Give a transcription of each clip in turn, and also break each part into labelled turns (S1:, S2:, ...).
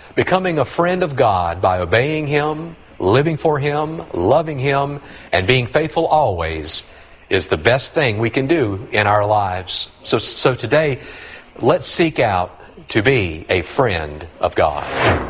S1: Becoming a friend of God by obeying Him, living for Him, loving Him, and being faithful always is the best thing we can do in our lives. So today, let's seek out to be a friend of God.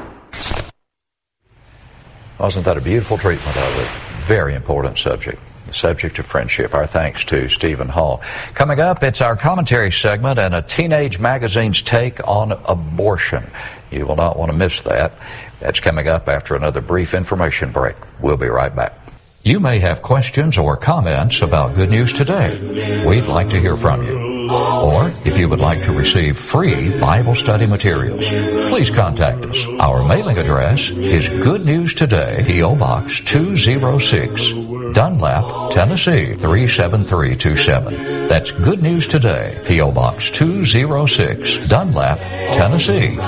S2: Wasn't that a beautiful treatment of a very important subject? The subject of friendship. Our thanks to Stephen Hall. Coming up, it's our commentary segment and a teenage magazine's take on abortion. You will not want to miss that. That's coming up after another brief information break. We'll be right back. You may have questions or comments about Good News Today. We'd like to hear from you. Or if you would like to receive free Bible study materials, please contact us. Our mailing address is Good News Today, P.O. Box 206, Dunlap, Tennessee 37327. That's Good News Today, P.O. Box 206, Dunlap, Tennessee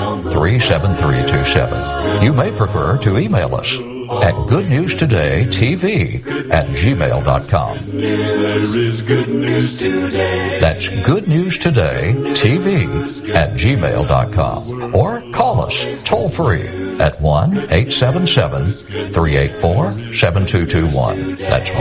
S2: 37327. You may prefer to email us at goodnewstodaytv@gmail.com. That's goodnewstodaytv@gmail.com. Or call us toll free at 1-877-384-7221. That's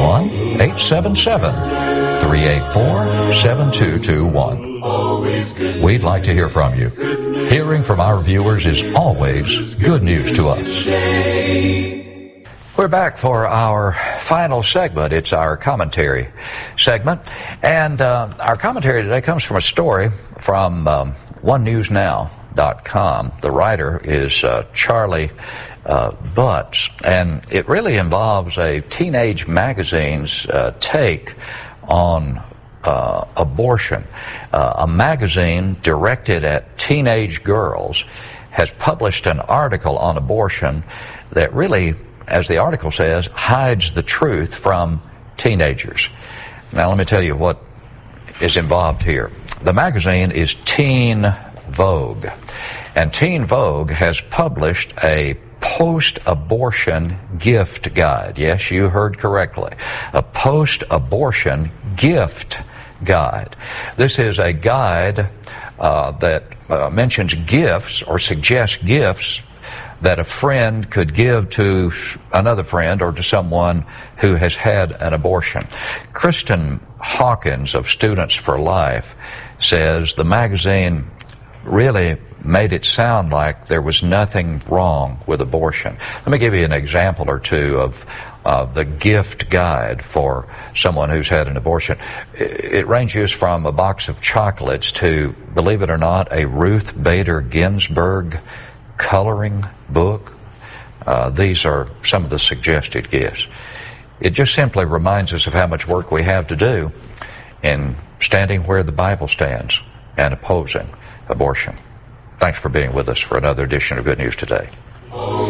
S2: 1-877-384-7221. We'd like to hear from you. Hearing from our viewers is always good news to us. We're back for our final segment. It's our commentary segment. And our commentary today comes from a story from onenewsnow.com. The writer is Charlie Butts. And it really involves a teenage magazine's take on abortion. A magazine directed at teenage girls has published an article on abortion that really, as the article says, hides the truth from teenagers. Now, let me tell you what is involved here. The magazine is Teen Vogue, and Teen Vogue has published a post-abortion gift guide. Yes, you heard correctly. A post-abortion gift guide. This is a guide that mentions gifts or suggests gifts that a friend could give to another friend or to someone who has had an abortion. Kristen Hawkins of Students for Life says the magazine really made it sound like there was nothing wrong with abortion. Let me give you an example or two of the gift guide for someone who's had an abortion. It ranges from a box of chocolates to, believe it or not, a Ruth Bader Ginsburg coloring book. These are some of the suggested gifts. It just simply reminds us of how much work we have to do in standing where the Bible stands and opposing abortion. Thanks for being with us for another edition of Good News Today.